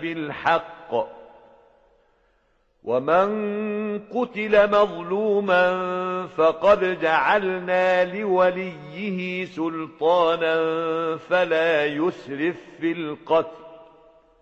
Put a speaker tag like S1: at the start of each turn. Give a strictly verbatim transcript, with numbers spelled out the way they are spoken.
S1: بالحق. ومن قتل مظلوما فقد جعلنا لوليه سلطانا فلا يسرف في القتل